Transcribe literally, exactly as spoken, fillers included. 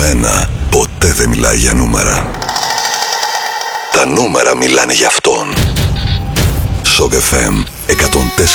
ένα ποτέ δεν μιλάει για νούμερα. Τα νούμερα μιλάνε για αυτόν. Σοκ εφ εμ εκατόν τέσσερα